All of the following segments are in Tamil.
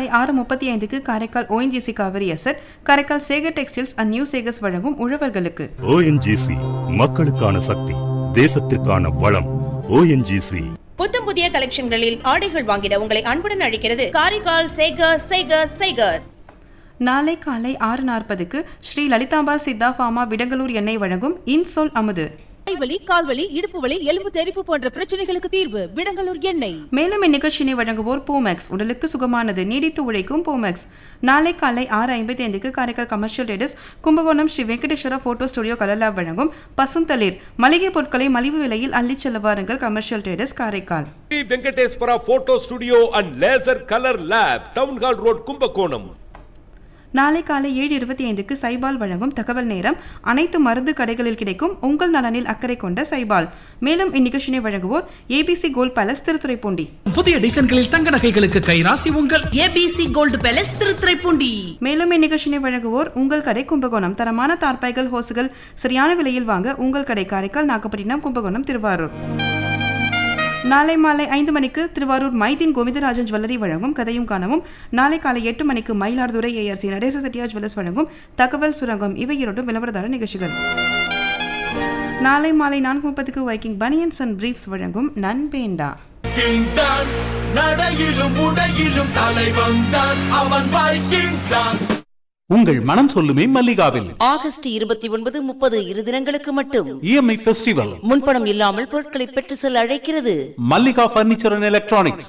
காலை 6:35க்கு Karaikal ONGC Kaveri asset, Karaikal Sekar textiles and new Sekar's வழங்கும் உழவர்களுக்கு. ONGC மக்களுக்கான சக்தி, தேசத்திற்கான வளம். ONGC புத்தம் புதிய கலெக்ஷன்களில் ஆடைகள் வாங்கிட உங்களை அன்புடன் அழைக்கிறது காரைக்கால் சேகர்ஸ். நாளை காலை 6:40க்கு ஸ்ரீ லலிதாம்பாள் சித்தா ஃபார்மா விடங்கலூர் எண்ணெய் வழங்கும் இன்சொல் அமுது. கைவலி, கால்வலி, இடுப்பு வலி, எலும்பு தெறிப்பு போன்ற பிரச்சனைகளுக்கு தீர்வு விடங்கலூர் எண்ணெய். மேலும் இந்நிகழ்ச்சியை வழங்குவோர் போமேக்ஸ், உடலுக்கு சுகமானது, நீடித்து உழைக்கும் போமேக்ஸ். நாளை காலை 6:55க்கு Karaikal commercial traders Kumbakonam Sri Venkateswara photo studio colour lab வழங்கும் பசுந்தளிர். மளிகை பொருட்களை மலிவு விலையில் அள்ளிச் செல்ல வாருங்கள். Commercial traders Karaikal. Sri Venkateswara photo studio and laser colour lab, town hall road, Kumbakonam. நாளை காலை 7:25க்கு சைபால் வழங்கும் தகவல் நேரம். அனைத்து மருந்து கடைகளில் கிடைக்கும் உங்கள் நலனில் அக்கறை கொண்ட சைபால். மேலும் இந்நிகழ்ச்சியை வழங்குவோர் ABC கோல்ட் பேலஸ் திருத்துறைப்பூண்டி. புதிய டிசைன்களில் தங்க நகைகளுக்கு கைராசி உங்கள் ABC கோல்ட் பேலஸ் திருத்துறைப்பூண்டி. மேலும் இந்நிகழ்ச்சியை வழங்குவோர் உங்கள் கடை கும்பகோணம். தரமான தார்பாய்கள், ஹோசுகள் சரியான விலையில் வாங்க உங்கள் கடை காரைக்கால், நாகப்பட்டினம், கும்பகோணம், திருவாரூர். நாளை மாலை 5 மணிக்கு திருவாரூர் மைதீன் கோவிந்தராஜன் ஜுவல்லரி வழங்கும் கதையும் காணவும். நாளை காலை 8 மணிக்கு மயிலாடுதுறை ARC நடேச செட்டியார் ஜுவல்லர்ஸ் வழங்கும் தகவல் சுரங்கம். இவை இரண்டும் விளம்பரதார நிகழ்ச்சிகள். நாளை மாலை 4:30க்கு வைக்கிங் பனியன்ஸ் அண்ட் பிரீஃப்ஸ் வழங்கும் நண்பேண்டா. நடையிலும் உடையிலும் தலைவன் தான் அவன் வைக்கிங் தான். உங்கள் மனம் சொல்லுமே மல்லிகாவில் ஆகஸ்ட் 29, 30 இரு தினங்களுக்கு மட்டும் EMI ஃபெஸ்டிவல். முன்பணம் இல்லாமல் பொருட்களை பெற்று செல்ல அழைக்கிறது Mallika furniture and electronics.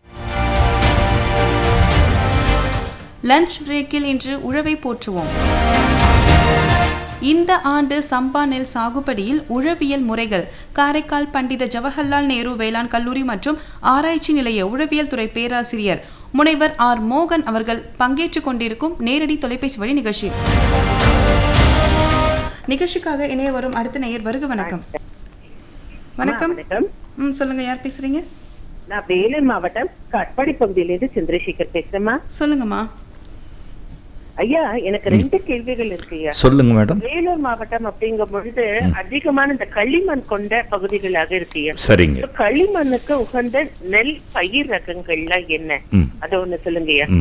Lunch பிரேக்கில் இன்று உழவை போற்றுவோம். இந்த ஆண்டு சம்பா நெல் சாகுபடியில் உழவியல் முறைகள். காரைக்கால் பண்டித ஜவஹர்லால் நேரு வேளாண் கல்லூரி மற்றும் ஆராய்ச்சி நிலைய உழவியல் துறை பேராசிரியர் முனைவர் R. மோகன் அவர்கள் பங்கேற்றுக் கொண்டிருக்கும் நேரடி தொலைபேசி வழி நிகழ்ச்சி. நிகழ்ச்சிக்காக இணைய வரும் அடுத்த நேயர். வருக வணக்கம். வணக்கம். சொல்லுங்க, யார் பேசுறீங்க? நான் வேலூர் மாவட்டம் கட்பாடி பகுதியிலிருந்து சந்திரசேகர் பேசுறேம்மா. சொல்லுங்கம்மா. ஐயா, எனக்கு 2 கேள்விகள் இருக்கு ஐயா. சொல்லுங்க மேடம். வேலூர் மாவட்டம் அப்படிங்கும் பொழுது அதிகமான இந்த களிமண் கொண்ட பகுதிகளாக இருக்கு. சரிங்க. களிமண்ணுக்கு உகந்த நெல் பயிர் ரகங்கள்லாம் என்ன, அத ஒண்ணு சொல்லுங்க ஐயா.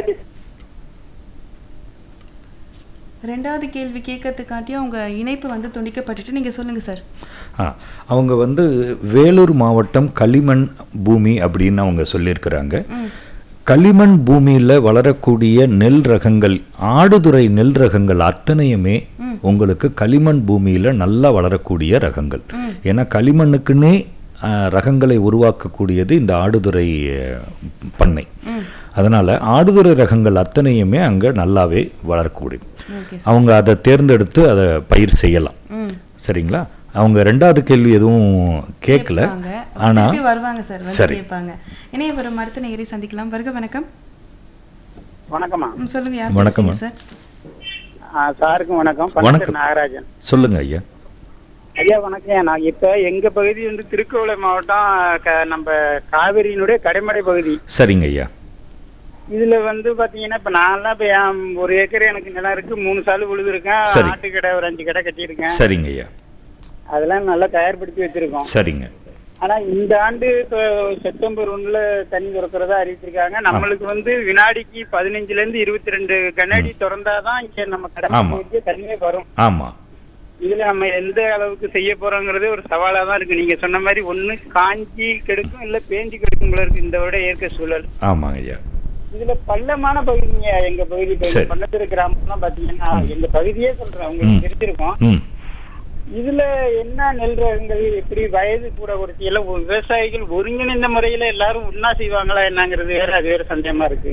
ரெண்டாவது கேள்வி கேட்கறதுக்காட்டியும் அவங்க இணைப்பு துண்டிக்கப்பட்டுட்டு நீங்க சொல்லுங்க சார். அவங்க வேலூர் மாவட்டம் களிமண் பூமி அப்படின்னு அவங்க சொல்லியிருக்கிறாங்க. களிமண் பூமியில் வளரக்கூடிய நெல் ரகங்கள், ஆடுதுறை நெல் ரகங்கள் அத்தனையுமே உங்களுக்கு களிமண் பூமியில் நல்லா வளரக்கூடிய ரகங்கள். ஏன்னா களிமண்ணுக்குன்னே ரகங்களை உருவாக்கக்கூடியது இந்த ஆடுதுறை பண்ணை. அதனால் ஆடுதுறை ரகங்கள் அத்தனையுமே அங்கே நல்லாவே வளரக்கூடிய, அவங்க அதை தேர்ந்தெடுத்து அதை பயிர் செய்யலாம். சரிங்களா? அவங்க ரெண்டாவது கேள்வி எதுவும் கேட்கல, ஆனா வருவாங்க சார், வந்து கேட்பாங்க. இணைய வரும் அடுத்த நேயரை சந்திக்கலாம். வருக வணக்கம். வணக்கம்மா. சொல்லுங்க, யார் வணக்கம் சார்? சாருக்கும் வணக்கம். வணக்கம். நாகராஜன். சொல்லுங்க ஐயா. ஐயா வணக்கம். நான் இப்ப எங்க பகுதி திருக்கோவிலை மாவட்டம், நம்ம காவிரியினுடைய கடைமடை பகுதி. சரிங்க ஐயா. இதுல பாத்தீங்கன்னா இப்ப நான்லாம் இப்ப 1 ஏக்கர் எனக்கு நிலம் இருக்கு. 3 சாலு உழுதுருக்கேன். ஆட்டு கடை ஒரு 5 கடை கட்டியிருக்கேன். சரிங்க ஐயா. அதெல்லாம் நல்லா தயார்படுத்தி வச்சிருக்கோம். சரிங்க. ஆனா இந்த ஆண்டு செப்டம்பர் 1 தண்ணி திறக்கிறதா அறிவிச்சிருக்காங்க. நம்மளுக்கு வினாடிக்கு 15 இருந்து 22 கண்ணாடி திறந்தாதான் இங்க நம்ம கடை தண்ணியே வரும். ஆமா. இதுல நம்ம எந்த அளவுக்கு செய்ய போறோங்கிறது ஒரு சவாலா தான் இருக்கு. நீங்க சொன்ன மாதிரி ஒண்ணு காஞ்சி கெடுக்கும், இல்ல பேஞ்சி கெடுக்கும் போல இருக்கு இந்த விட இயற்கை சூழல். ஆமாங்க ஐயா. இதுல பள்ளமான பகுதிங்க எங்க பகுதி. பள்ளத்திரு கிராமம் பாத்தீங்கன்னா எங்க பகுதியே சொல்றேன், உங்களுக்கு தெரிஞ்சிருக்கும். இதுல என்ன நெல் ரகங்கள், எப்படி வயது கூட குறைச்சி எல்லாம் விவசாயிகள் ஒருங்கிணைந்த முறையில எல்லாரும் ஒன்னா செய்வாங்களா என்னங்கிறது வேற, அது வேற சந்தேகமா இருக்கு.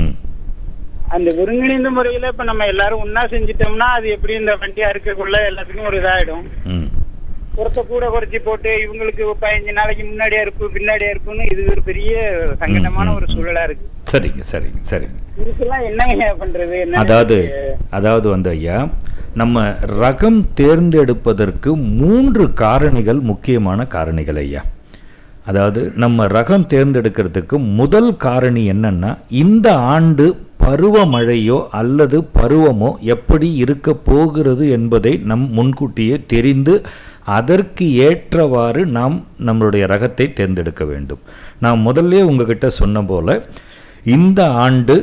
அந்த ஒருங்கிணைந்த முறையில இப்ப நம்ம எல்லாரும் ஒன்னா செஞ்சிட்டோம்னா அது எப்படி இந்த வண்டியா இருக்கக்குள்ள எல்லாத்துக்கும் ஒரு இதாயிடும். உரத்தை கூட குறைச்சி போட்டு இவங்களுக்கு 15 நாளைக்கு முன்னாடியா இருப்பு பின்னாடியா இருப்புன்னு இது ஒரு பெரிய சங்கடமான ஒரு சூழலா இருக்கு. சரிங்க சரிங்க சரிங்க. இதுக்கெல்லாம் என்ன பண்றது? அதாவது ஐயா, நம்ம ரகம் தேர்ந்தெடுப்பதற்கு 3 காரணிகள் முக்கியமான காரணிகள் ஐயா. அதாவது நம்ம ரகம் தேர்ந்தெடுக்கிறதுக்கு முதல் காரணி என்னன்னா, இந்த ஆண்டு பருவமழையோ அல்லது பருவமோ எப்படி இருக்க போகிறது என்பதை நம் முன்கூட்டியே தெரிந்து அதற்கு ஏற்றவாறு நாம் நம்மளுடைய ரகத்தை தேர்ந்தெடுக்க வேண்டும். நான் முதல்ல உங்ககிட்ட சொன்ன போல இந்த ஆண்டு